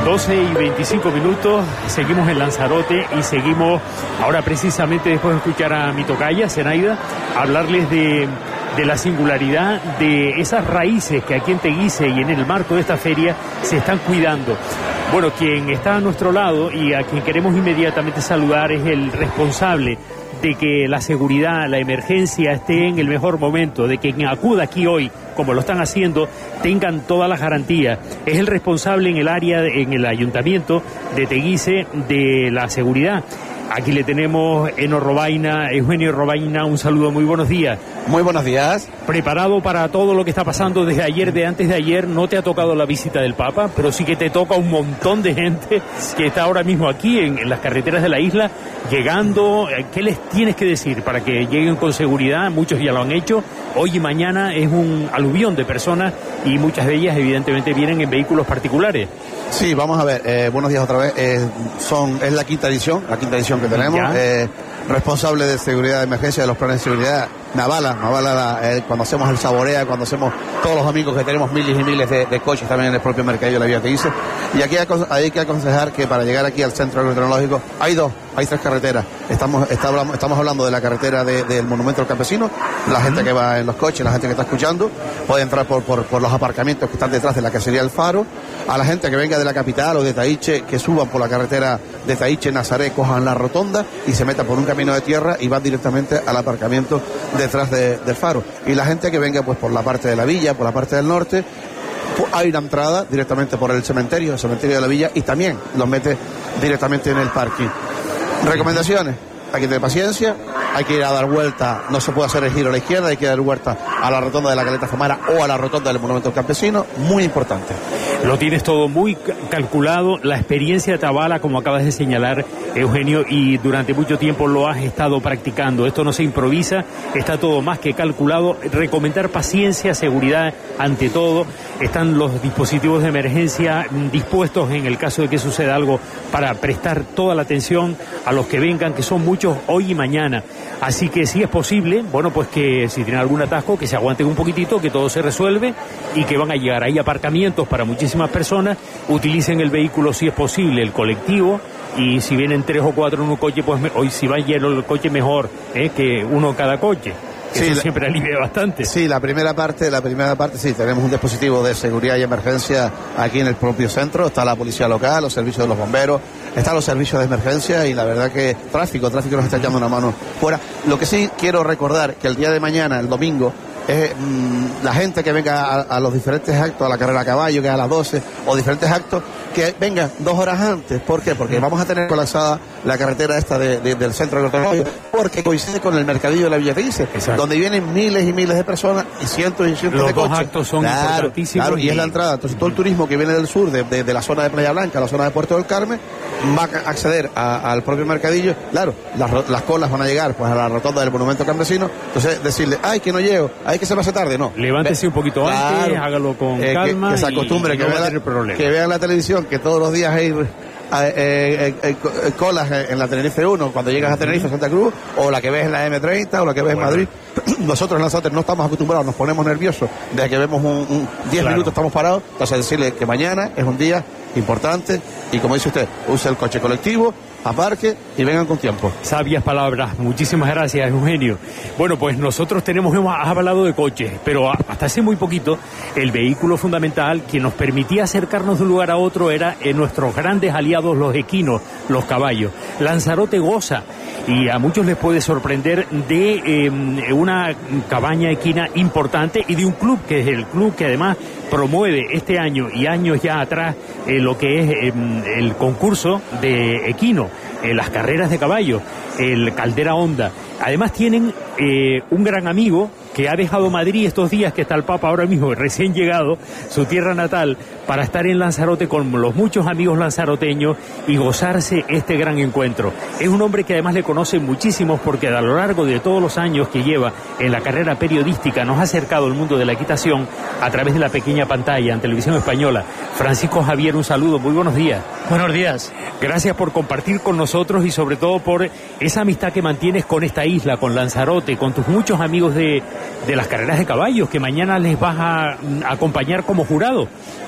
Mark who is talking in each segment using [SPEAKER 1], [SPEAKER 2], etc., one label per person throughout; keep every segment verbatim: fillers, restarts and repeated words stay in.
[SPEAKER 1] doce y veinticinco minutos, seguimos en Lanzarote y seguimos ahora precisamente después de escuchar a mi tocaya, Zenaida, hablarles de, de la singularidad de esas raíces que aquí en Teguise y en el marco de esta feria se están cuidando. Bueno, quien está a nuestro lado y a quien queremos inmediatamente saludar es el responsable de que la seguridad, la emergencia esté en el mejor momento, de que quien acuda aquí hoy, como lo están haciendo, tengan todas las garantías. Es el responsable en el área, en el ayuntamiento de Teguise, de la seguridad. Aquí le tenemos Eno Robaina, Eugenio Robaina, un saludo, muy buenos días.
[SPEAKER 2] Muy buenos días.
[SPEAKER 1] Preparado para todo lo que está pasando desde ayer, de antes de ayer. No te ha tocado la visita del Papa, pero sí que te toca un montón de gente que está ahora mismo aquí en, en las carreteras de la isla, llegando. ¿Qué les tienes que decir para que lleguen con seguridad? Muchos ya lo han hecho. Hoy y mañana es un aluvión de personas y muchas de ellas evidentemente vienen en vehículos particulares.
[SPEAKER 2] Sí, vamos a ver, eh, buenos días otra vez. Eh, son, es la quinta edición, la quinta edición que tenemos. Eh, responsable de seguridad de emergencia de los planes de seguridad, Navala, Navala eh, cuando hacemos el Saborea, cuando hacemos todos los amigos que tenemos miles y miles de, de coches también en el propio mercadillo de la Vía Teguise. Y aquí hay que aconsejar que para llegar aquí al centro agroecológico hay dos, hay tres carreteras. Estamos, está, estamos hablando de la carretera de, del Monumento al Campesino, la gente que va en los coches, la gente que está escuchando, puede entrar por, por, por los aparcamientos que están detrás de la casería El Faro. A la gente que venga de la capital o de Taiche, que suban por la carretera de Taiche, Nazaré, cojan la rotonda y se metan por un camino de tierra y van directamente al aparcamiento detrás de, del Faro. Y la gente que venga pues por la parte de la villa, por la parte del norte, pues, hay una entrada directamente por el cementerio, el cementerio de la villa, y también los mete directamente en el parking. Recomendaciones: hay que tener paciencia, hay que ir a dar vuelta, no se puede hacer el giro a la izquierda, hay que dar vuelta a la rotonda de la Caleta Fomara o a la rotonda del Monumento al Campesino, muy importante.
[SPEAKER 1] Lo tienes todo muy calculado, la experiencia te avala, como acabas de señalar, Eugenio, y durante mucho tiempo lo has estado practicando. Esto no se improvisa, está todo más que calculado. Recomendar paciencia, seguridad ante todo. Están los dispositivos de emergencia dispuestos en el caso de que suceda algo para prestar toda la atención a los que vengan, que son muchos hoy y mañana. Así que si es posible, bueno, pues que si tienen algún atasco, que se aguanten un poquitito, que todo se resuelve y que van a llegar. Hay aparcamientos para muchísimas personas, utilicen el vehículo si es posible, el colectivo, y si vienen tres o cuatro en un coche, pues hoy si va lleno el coche mejor, ¿eh? Que uno cada coche. Sí, eso siempre alivia bastante.
[SPEAKER 2] Sí, la primera parte, la primera parte sí, tenemos un dispositivo de seguridad y emergencia aquí en el propio centro, está la policía local, los servicios de los bomberos, están los servicios de emergencia y la verdad que tráfico, tráfico nos está echando una mano fuera. Lo que sí quiero recordar que el día de mañana, el domingo, es mmm, la gente que venga a, a los diferentes actos, a la carrera a caballo, que es a las doce, o diferentes actos, que vengan dos horas antes. ¿Por qué? Porque vamos a tener colapsada la carretera esta de, de, del centro agroecológico, porque coincide con el mercadillo de la Villa Teguise, donde vienen miles y miles de personas y cientos y cientos
[SPEAKER 1] los
[SPEAKER 2] de coches.
[SPEAKER 1] Los dos actos son
[SPEAKER 2] claro,
[SPEAKER 1] importantísimos.
[SPEAKER 2] Claro, y, y es la entrada. Entonces todo el turismo que viene del sur, de, de, de la zona de Playa Blanca, la zona de Puerto del Carmen, va a acceder a, al propio mercadillo. Claro, las, las colas van a llegar pues a la rotonda del Monumento Campesino. Entonces decirle, ay, que no llego, ay, que se me hace tarde, no.
[SPEAKER 1] Levántese un poquito
[SPEAKER 2] claro,
[SPEAKER 1] antes, hágalo con eh, calma.
[SPEAKER 2] Que, que se acostumbre, y, y que, no vea la, que vean la televisión, que todos los días hay eh, eh, eh, eh, colas en la Tenerife uno, cuando llegas a Tenerife, Santa Cruz, o la que ves en la eme treinta, o la que ves bueno. en Madrid. Nosotros en Lanzarote no estamos acostumbrados, nos ponemos nerviosos desde que vemos un diez claro. minutos estamos parados. Entonces decirle que mañana es un día importante y como dice usted, use el coche colectivo, aparque y vengan con tiempo.
[SPEAKER 1] Sabias palabras, muchísimas gracias, Eugenio. Bueno, pues nosotros tenemos, hemos hablado de coches, pero hasta hace muy poquito el vehículo fundamental que nos permitía acercarnos de un lugar a otro era en nuestros grandes aliados, los equinos, los caballos. Lanzarote goza, y a muchos les puede sorprender, de eh, una cabaña equina importante y de un club que es el club que además promueve este año y años ya atrás eh, lo que es eh, el concurso de equino, eh, las carreras de caballo, el Caldera Honda. Además tienen eh, un gran amigo que ha dejado Madrid estos días, que está el Papa ahora mismo, recién llegado, su tierra natal, para estar en Lanzarote con los muchos amigos lanzaroteños y gozarse este gran encuentro. Es un hombre que además le conocen muchísimos porque a lo largo de todos los años que lleva en la carrera periodística nos ha acercado el mundo de la equitación a través de la pequeña pantalla en Televisión Española. Francisco Javier, un saludo, muy buenos días.
[SPEAKER 3] Buenos días.
[SPEAKER 1] Gracias por compartir con nosotros y sobre todo por esa amistad que mantienes con esta isla, con Lanzarote, con tus muchos amigos de, de las carreras de caballos, que mañana les vas a, a acompañar como jurado.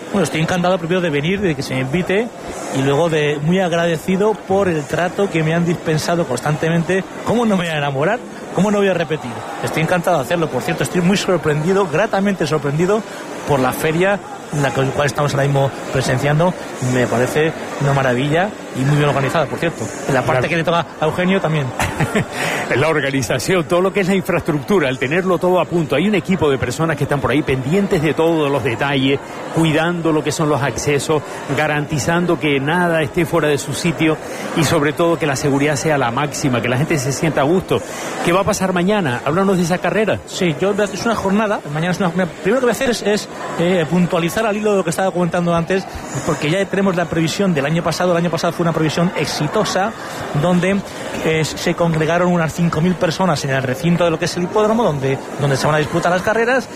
[SPEAKER 3] Bueno, estoy encantado primero de venir, de que se me invite, y luego de muy agradecido por el trato que me han dispensado constantemente. ¿Cómo no me voy a enamorar? ¿Cómo no voy a repetir? Estoy encantado de hacerlo. Por cierto, estoy muy sorprendido, gratamente sorprendido por la feria en la cual estamos ahora mismo presenciando. Me parece una maravilla y muy bien organizada, por cierto. En la parte claro. que le toca a Eugenio también.
[SPEAKER 1] La organización, todo lo que es la infraestructura, el tenerlo todo a punto. Hay un equipo de personas que están por ahí pendientes de todos los detalles, cuidando lo que son los accesos, garantizando que nada esté fuera de su sitio y sobre todo que la seguridad sea la máxima, que la gente se sienta a gusto. ¿Qué va a pasar mañana? Háblanos de esa carrera.
[SPEAKER 3] Sí, yo es una jornada, mañana es una jornada. Primero que voy a hacer es, es eh, puntualizar al hilo de lo que estaba comentando antes, porque ya tenemos la previsión del año pasado. El año pasado fue una previsión exitosa, donde eh, se congregaron unas cinco mil personas en el recinto de lo que es el hipódromo, donde, donde se van a disputar las carreras.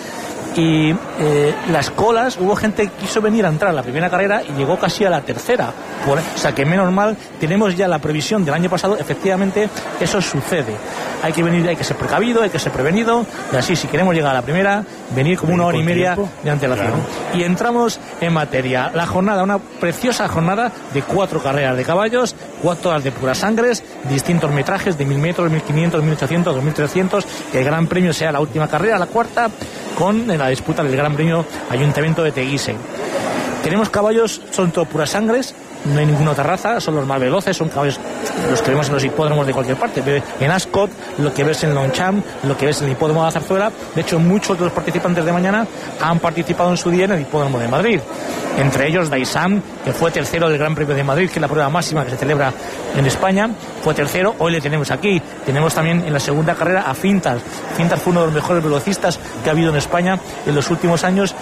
[SPEAKER 3] Y eh, las colas, hubo gente que quiso venir a entrar a la primera carrera y llegó casi a la tercera. Por, o sea que menos mal, tenemos ya la previsión del año pasado, efectivamente eso sucede. Hay que venir, hay que ser precavido, hay que ser prevenido, y así si queremos llegar a la primera, venir como una hora y media de antelación. Claro. Y entramos en materia. La jornada, una preciosa jornada de cuatro carreras de caballos, cuatro horas de puras sangres, distintos metrajes de mil metros, mil quinientos, mil ochocientos, dos mil trescientos, que el gran premio sea la última carrera, la cuarta, con la disputa del Gran Premio Ayuntamiento de Teguise. Tenemos caballos, son todo puras sangres, no hay ninguna otra raza, son los más veloces, son caballos los que vemos en los hipódromos de cualquier parte, en Ascot, lo que ves en Longchamp, lo que ves en el hipódromo de la Zarzuela. De hecho, muchos de los participantes de mañana han participado en su día en el hipódromo de Madrid, entre ellos Daisam, que fue tercero del Gran Premio de Madrid, que es la prueba máxima que se celebra en España, fue tercero. Hoy le tenemos aquí. Tenemos también en la segunda carrera a Fintas. Fintas fue uno de los mejores velocistas que ha habido en España en los últimos años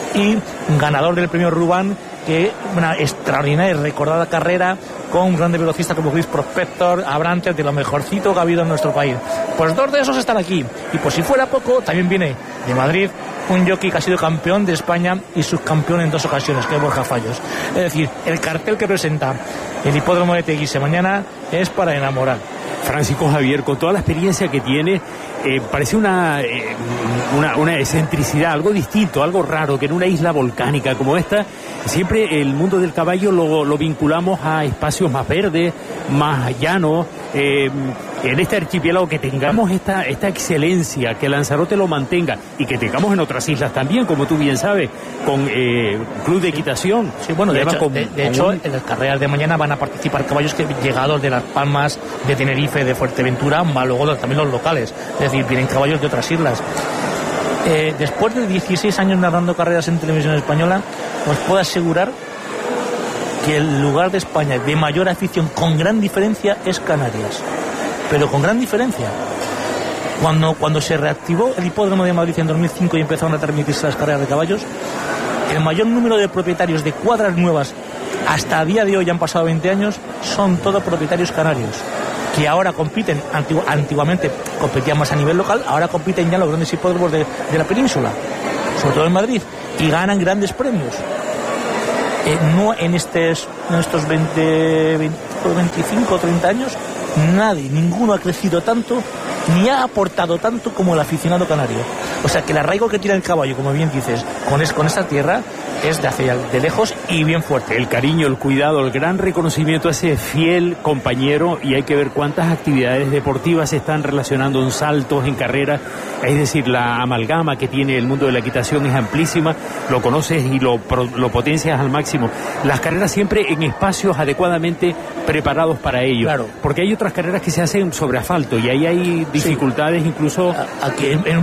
[SPEAKER 3] y ganador del premio Ruban, que una extraordinaria y recordada carrera con grandes velocistas como Chris Prospector, Abrantes, de lo mejorcito que ha habido en nuestro país. Pues dos de esos están aquí. Y por si fuera poco, también viene de Madrid un jockey que ha sido campeón de España y subcampeón en dos ocasiones, que es Borja Fallos. Es decir, el cartel que presenta el hipódromo de Teguise mañana es para enamorar.
[SPEAKER 1] Francisco Javier, con toda la experiencia que tiene, eh, parece una, eh, una, una excentricidad, algo distinto, algo raro, que en una isla volcánica como esta, siempre el mundo del caballo lo, lo vinculamos a espacios más verdes, más llanos. Eh, en este archipiélago que tengamos esta, esta excelencia, que Lanzarote lo mantenga y que tengamos en otras islas también, como tú bien sabes, con eh, club de equitación.
[SPEAKER 3] Sí, bueno, de hecho, con, de, de hecho un... en las carreras de mañana van a participar caballos que llegados de Las Palmas, de Tenerife, de Fuerteventura, más luego también los locales, es decir, vienen caballos de otras islas. Eh, después de dieciséis años narrando carreras en televisión española, os puedo asegurar que el lugar de España de mayor afición con gran diferencia es Canarias, pero con gran diferencia. Cuando, cuando se reactivó el hipódromo de Madrid en dos mil cinco y empezaron a transmitirse las carreras de caballos, el mayor número de propietarios de cuadras nuevas hasta a día de hoy, ya han pasado veinte años, son todos propietarios canarios, que ahora compiten, antigu- antiguamente competían más a nivel local, ahora compiten ya en los grandes hipódromos de, de la península, sobre todo en Madrid, y ganan grandes premios. Eh, no en, estes, en estos veinte, veinte, veinticinco o treinta años, nadie, ninguno ha crecido tanto ni ha aportado tanto como el aficionado canario. O sea que el arraigo que tiene el caballo, como bien dices, con, es, con esta tierra, es de hacia de lejos y bien fuerte.
[SPEAKER 1] El cariño, el cuidado, el gran reconocimiento a ese fiel compañero, y hay que ver cuántas actividades deportivas se están relacionando en saltos, en carreras. Es decir, la amalgama que tiene el mundo de la equitación es amplísima, lo conoces y lo, lo potencias al máximo. Las carreras siempre en espacios adecuadamente preparados para ello.
[SPEAKER 3] Claro.
[SPEAKER 1] Porque hay otras carreras que se hacen sobre asfalto y ahí hay dificultades, sí. Incluso...
[SPEAKER 3] Aquí en